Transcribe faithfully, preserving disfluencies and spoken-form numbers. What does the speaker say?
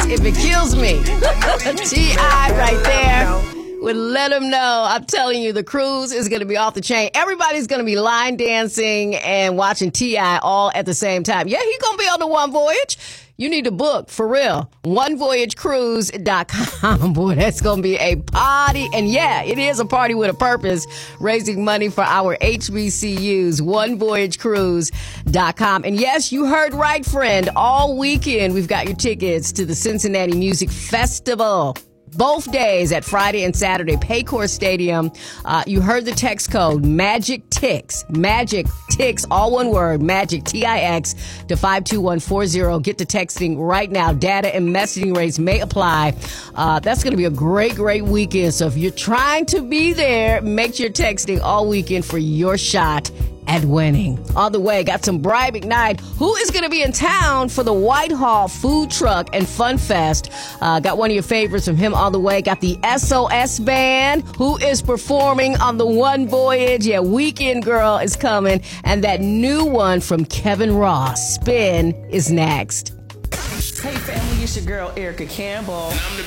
if it kills me. T I right there would let him know. I'm telling you, the cruise is going to be off the chain. Everybody's going to be line dancing and watching T I all at the same time. Yeah, he's going to be on the One Voyage. You need to book, for real. one voyage cruise dot com. Boy, that's going to be a party. And yeah, it is a party with a purpose, raising money for our H B C Us. one voyage cruise dot com. And yes, you heard right, friend. All weekend, we've got your tickets to the Cincinnati Music Festival. Both days at Friday and Saturday, Paycor Stadium. Uh, you heard the text code, Magic Tix. Magic Tix, all one word, Magic, T I X, to five two one four zero. Get to texting right now. Data and messaging rates may apply. Uh, that's going to be a great, great weekend. So if you're trying to be there, make sure you're texting all weekend for your shot at winning. On the way, got some Bribe McKnight, who is going to be in town for the Whitehall Food Truck and Fun Fest. Uh, got one of your favorites from him on the way. Got the S O S Band, who is performing on the One Voyage. Yeah, Weekend Girl is coming. And that new one from Kevin Ross, Spin, is next. Hey family, it's your girl Erica Campbell. And I'm the